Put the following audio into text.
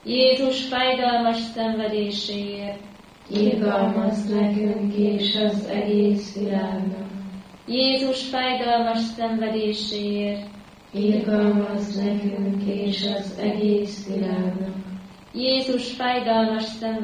Jézus fájdalmas szenvedéséért, irgalmazz nekünk és az egész világnak. Jézus fájdalmas szenvedéséért, Irgalmazz nekünk és az egész világnak. Jézus fájdalmas szenvedéséért,